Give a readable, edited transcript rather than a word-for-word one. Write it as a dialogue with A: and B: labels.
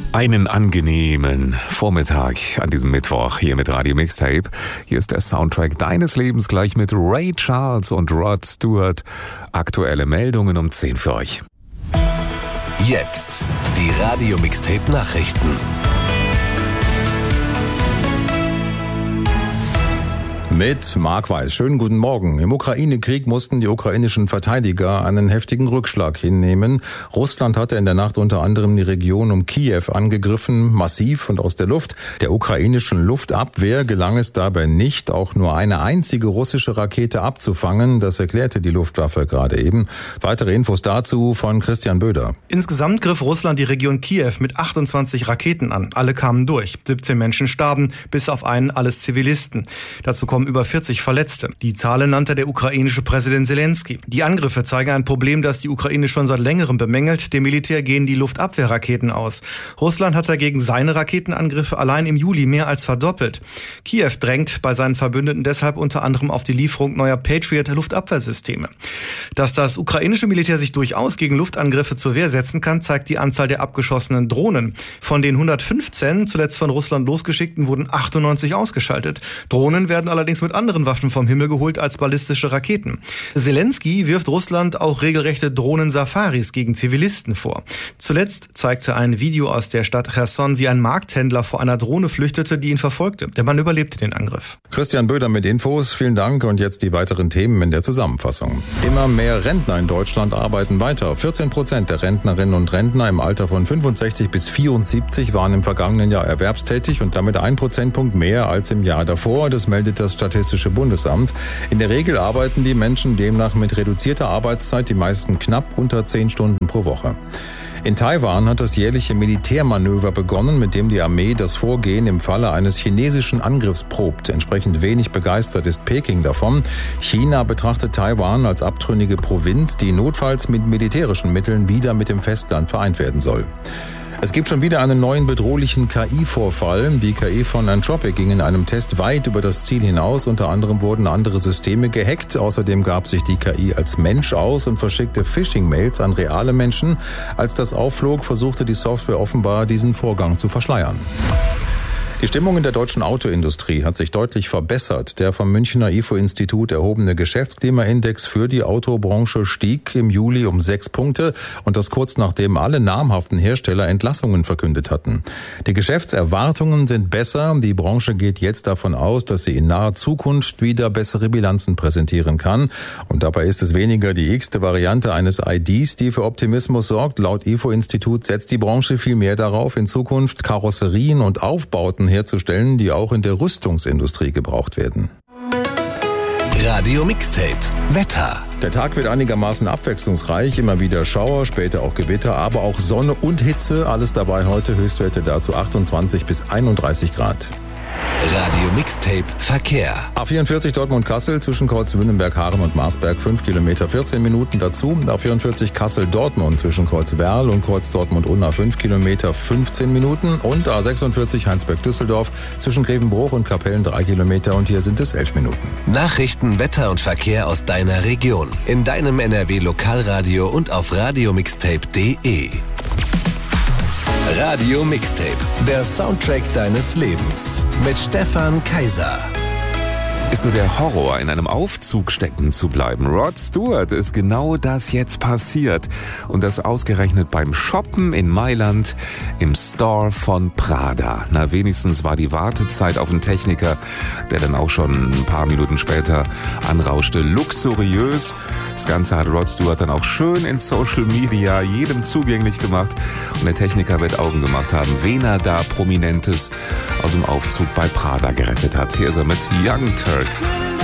A: Einen angenehmen Vormittag an diesem Mittwoch hier mit Radio Mixtape. Hier ist der Soundtrack deines Lebens gleich mit Ray Charles und Rod Stewart. Aktuelle Meldungen um 10 für euch.
B: Jetzt die Radio Mixtape Nachrichten.
C: Mit Marc Weiß. Schönen guten Morgen. Im Ukraine-Krieg mussten die ukrainischen Verteidiger einen heftigen Rückschlag hinnehmen. Russland hatte in der Nacht unter anderem die Region um Kiew angegriffen, massiv und aus der Luft. Der ukrainischen Luftabwehr gelang es dabei nicht, auch nur eine einzige russische Rakete abzufangen. Das erklärte die Luftwaffe gerade eben. Weitere Infos dazu von Christian Böder.
D: Insgesamt griff Russland die Region Kiew mit 28 Raketen an. Alle kamen durch. 17 Menschen starben, bis auf einen alles Zivilisten. Dazu kommen über 40 Verletzte. Die Zahlen nannte der ukrainische Präsident Zelensky. Die Angriffe zeigen ein Problem, das die Ukraine schon seit längerem bemängelt. Dem Militär gehen die Luftabwehrraketen aus. Russland hat dagegen seine Raketenangriffe allein im Juli mehr als verdoppelt. Kiew drängt bei seinen Verbündeten deshalb unter anderem auf die Lieferung neuer Patriot-Luftabwehrsysteme. Dass das ukrainische Militär sich durchaus gegen Luftangriffe zur Wehr setzen kann, zeigt die Anzahl der abgeschossenen Drohnen. Von den 115 zuletzt von Russland losgeschickten wurden 98 ausgeschaltet. Drohnen werden allerdings mit anderen Waffen vom Himmel geholt als ballistische Raketen. Zelensky wirft Russland auch regelrechte Drohnen-Safaris gegen Zivilisten vor. Zuletzt zeigte ein Video aus der Stadt Cherson, wie ein Markthändler vor einer Drohne flüchtete, die ihn verfolgte. Der Mann überlebte den Angriff.
C: Christian Böder mit Infos. Vielen Dank und jetzt die weiteren Themen in der Zusammenfassung. Immer mehr Rentner in Deutschland arbeiten weiter. 14% der Rentnerinnen und Rentner im Alter von 65 bis 74 waren im vergangenen Jahr erwerbstätig und damit 1 Prozentpunkt mehr als im Jahr davor. Das meldet das Statistische Bundesamt. In der Regel arbeiten die Menschen demnach mit reduzierter Arbeitszeit, die meisten knapp unter 10 Stunden pro Woche. In Taiwan hat das jährliche Militärmanöver begonnen, mit dem die Armee das Vorgehen im Falle eines chinesischen Angriffs probt. Entsprechend wenig begeistert ist Peking davon. China betrachtet Taiwan als abtrünnige Provinz, die notfalls mit militärischen Mitteln wieder mit dem Festland vereint werden soll. Es gibt schon wieder einen neuen bedrohlichen KI-Vorfall. Die KI von Anthropic ging in einem Test weit über das Ziel hinaus. Unter anderem wurden andere Systeme gehackt. Außerdem gab sich die KI als Mensch aus und verschickte Phishing-Mails an reale Menschen. Als das aufflog, versuchte die Software offenbar, diesen Vorgang zu verschleiern. Die Stimmung in der deutschen Autoindustrie hat sich deutlich verbessert. Der vom Münchner IFO-Institut erhobene Geschäftsklimaindex für die Autobranche stieg im Juli um 6 Punkte und das kurz nachdem alle namhaften Hersteller Entlassungen verkündet hatten. Die Geschäftserwartungen sind besser. Die Branche geht jetzt davon aus, dass sie in naher Zukunft wieder bessere Bilanzen präsentieren kann. Und dabei ist es weniger die x-te Variante eines IDs, die für Optimismus sorgt. Laut IFO-Institut setzt die Branche viel mehr darauf, in Zukunft Karosserien und Aufbauten herzustellen, die auch in der Rüstungsindustrie gebraucht werden.
B: Radio Mixtape Wetter.
C: Der Tag wird einigermaßen abwechslungsreich, immer wieder Schauer, später auch Gewitter, aber auch Sonne und Hitze. Alles dabei heute, Höchstwerte dazu 28 bis 31 Grad.
B: Radio Mixtape Verkehr.
C: A44 Dortmund-Kassel zwischen Kreuz Wünnenberg-Haaren und Marsberg 5 Kilometer 14 Minuten dazu. A44 Kassel-Dortmund zwischen Kreuz Werl und Kreuz Dortmund-Unna 5 Kilometer 15 Minuten. Und A46 Heinsberg-Düsseldorf zwischen Grevenbruch und Kapellen 3 Kilometer und hier sind es 11 Minuten.
B: Nachrichten, Wetter und Verkehr aus deiner Region. In deinem NRW-Lokalradio und auf radiomixtape.de. Radio Mixtape, der Soundtrack deines Lebens mit Stefan Kaiser.
A: Ist so der Horror, in einem Aufzug stecken zu bleiben. Rod Stewart ist genau das jetzt passiert. Und das ausgerechnet beim Shoppen in Mailand im Store von Prada. Na, wenigstens war die Wartezeit auf einen Techniker, der dann auch schon ein paar Minuten später anrauschte, luxuriös. Das Ganze hat Rod Stewart dann auch schön in Social Media jedem zugänglich gemacht. Und der Techniker wird Augen gemacht haben, wen er da Prominentes aus dem Aufzug bei Prada gerettet hat. Hier ist er mit Young Turks.